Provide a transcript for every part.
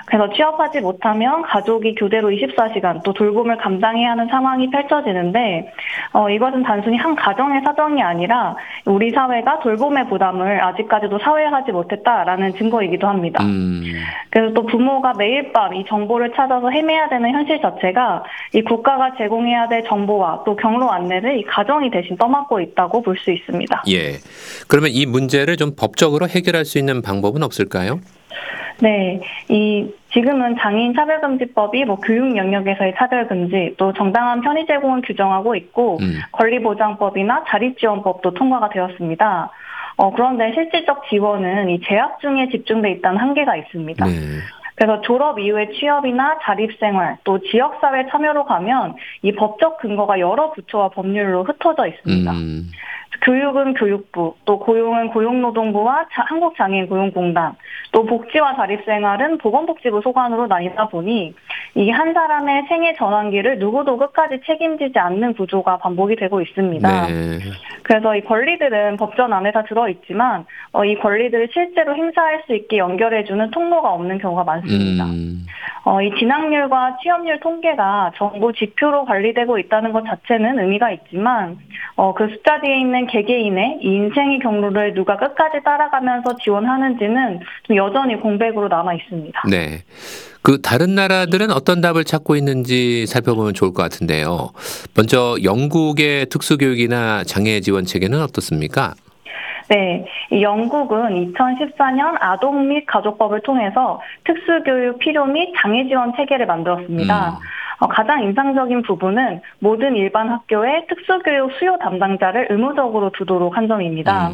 그래서 취업하지 못하면 가족이 교대로 24시간 또 돌봄을 감당해야 하는 상황이 펼쳐지는데 이것은 단순히 한 가정의 사정이 아니라 우리 사회가 돌봄의 부담을 아직까지도 사회화하지 못했다라는 증거이기도 합니다. 그래서 또 부모가 매일 밤 이 정보를 찾아서 헤매야 되는 현실 자체가 이 국가가 제공해야 될 정보와 또 경로 안내를 이 가정이 대신 떠맡고 있다고 볼 수 있습니다. 예. 그러면 이 문제를 좀 법적으로 해결할 수 있는 방법은 없을까요? 네, 지금은 장애인 차별금지법이 교육 영역에서의 차별금지, 또 정당한 편의 제공을 규정하고 있고, 권리보장법이나 자립지원법도 통과가 되었습니다. 그런데 실질적 지원은 이 재학 중에 집중돼 있다는 한계가 있습니다. 네. 그래서 졸업 이후의 취업이나 자립생활, 또 지역사회 참여로 가면 이 법적 근거가 여러 부처와 법률로 흩어져 있습니다. 교육은 교육부, 또 고용은 고용노동부와 한국장애인 고용공단, 또 복지와 자립생활은 보건복지부 소관으로 나뉘다 보니 이 한 사람의 생애 전환기를 누구도 끝까지 책임지지 않는 구조가 반복이 되고 있습니다. 네. 그래서 이 권리들은 법전 안에 다 들어있지만 이 권리들을 실제로 행사할 수 있게 연결해주는 통로가 없는 경우가 많습니다. 이 진학률과 취업률 통계가 정부 지표로 관리되고 있다는 것 자체는 의미가 있지만 그 숫자 뒤에 있는 개개인의 이 인생의 경로를 누가 끝까지 따라가면서 지원하는지는 좀 여전히 공백으로 남아 있습니다. 네. 다른 나라들은 어떤 답을 찾고 있는지 살펴보면 좋을 것 같은데요. 먼저 영국의 특수교육이나 장애 지원 체계는 어떻습니까? 네, 이 영국은 2014년 아동 및 가족법을 통해서 특수교육 필요 및 장애 지원 체계를 만들었습니다. 가장 인상적인 부분은 모든 일반 학교에 특수교육 수요 담당자를 의무적으로 두도록 한 점입니다.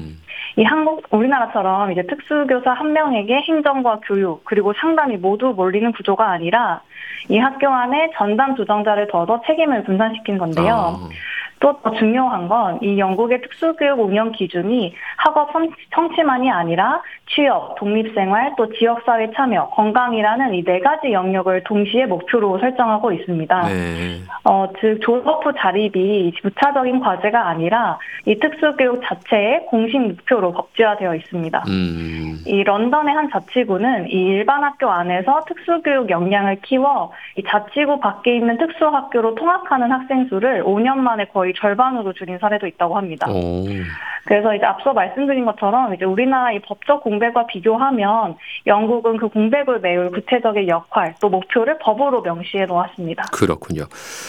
우리나라처럼 이제 특수교사 한 명에게 행정과 교육 그리고 상담이 모두 몰리는 구조가 아니라 이 학교 안에 전담 조정자를 둬서 책임을 분산시킨 건데요. 또 더 중요한 건 이 영국의 특수교육 운영 기준이 학업 성취만이 아니라 취업, 독립생활, 또 지역사회 참여, 건강이라는 이 4가지 영역을 동시에 목표로 설정하고 있습니다. 네. 즉 졸업 후 자립이 부차적인 과제가 아니라 이 특수교육 자체의 공식 목표로 법제화되어 있습니다. 이 런던의 한 자치구는 이 일반 학교 안에서 특수교육 역량을 키워 이 자치구 밖에 있는 특수학교로 통학하는 학생 수를 5년 만에 거의 절반으로 줄인 사례도 있다고 합니다. 그래서 이제 앞서 말씀드린 것처럼 이제 우리나라 이 법적 공백과 비교하면 영국은 그 공백을 메울 구체적인 역할 또 목표를 법으로 명시해 놓았습니다. 그렇군요.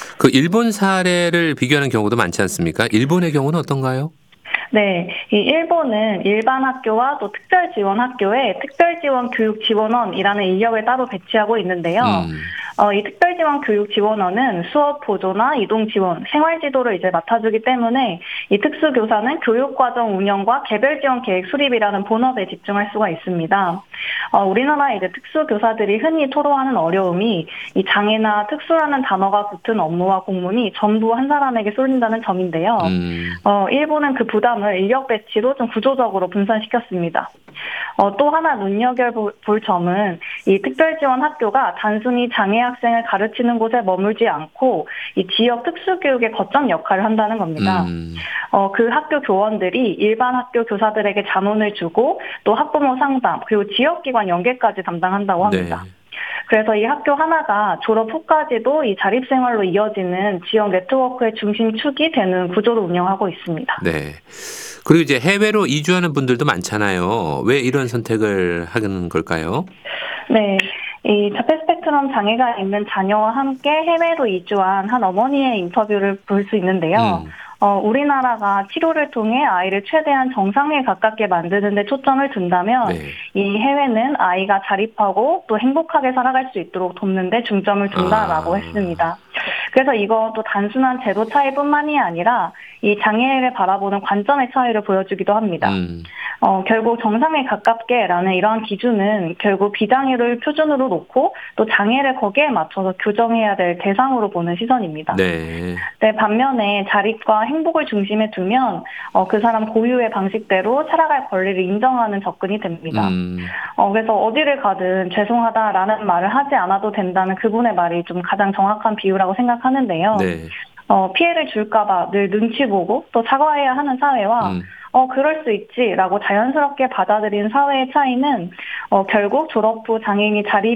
일본 사례를 비교하는 경우도 많지 않습니까? 일본의 경우는 어떤가요? 네, 이 일본은 일반 학교와 또 특별 지원 학교에 특별 지원 교육 지원원이라는 인력을 따로 배치하고 있는데요. 이 특별 지원 교육 지원원은 수업 보조나 이동 지원, 생활 지도를 이제 맡아주기 때문에 이 특수교사는 교육 과정 운영과 개별 지원 계획 수립이라는 본업에 집중할 수가 있습니다. 우리나라의 이제 특수교사들이 흔히 토로하는 어려움이 이 장애나 특수라는 단어가 붙은 업무와 공문이 전부 한 사람에게 쏠린다는 점인데요. 일본은 그 부담을 인력 배치로 좀 구조적으로 분산시켰습니다. 또 하나 눈여겨볼 점은 이 특별지원 학교가 단순히 장애 학생을 가르치는 곳에 머물지 않고 이 지역 특수교육의 거점 역할을 한다는 겁니다. 그 학교 교원들이 일반 학교 교사들에게 자문을 주고 또 학부모 상담 그리고 지역기관 연계까지 담당한다고 합니다. 네. 그래서 이 학교 하나가 졸업 후까지도 이 자립생활로 이어지는 지역 네트워크의 중심축이 되는 구조로 운영하고 있습니다. 네. 그리고 이제 해외로 이주하는 분들도 많잖아요. 왜 이런 선택을 하는 걸까요? 네. 이 자폐 스펙트럼 장애가 있는 자녀와 함께 해외로 이주한 한 어머니의 인터뷰를 볼 수 있는데요. 우리나라가 치료를 통해 아이를 최대한 정상에 가깝게 만드는 데 초점을 둔다면 네. 이 해외는 아이가 자립하고 또 행복하게 살아갈 수 있도록 돕는 데 중점을 둔다라고 했습니다. 그래서 이것도 단순한 제도 차이뿐만이 아니라 이 장애를 바라보는 관점의 차이를 보여주기도 합니다. 결국 정상에 가깝게라는 이러한 기준은 결국 비장애를 표준으로 놓고 또 장애를 거기에 맞춰서 교정해야 될 대상으로 보는 시선입니다. 네. 네, 반면에 자립과 행복을 중심에 두면 그 사람 고유의 방식대로 살아갈 권리를 인정하는 접근이 됩니다. 그래서 어디를 가든 죄송하다라는 말을 하지 않아도 된다는 그분의 말이 좀 가장 정확한 비유라고 생각하는데요. 네. 피해를 줄까봐 늘 눈치 보고 또 사과해야 하는 사회와 그럴 수 있지라고 자연스럽게 받아들인 사회의 차이는 결국 졸업 후 장애인이 자립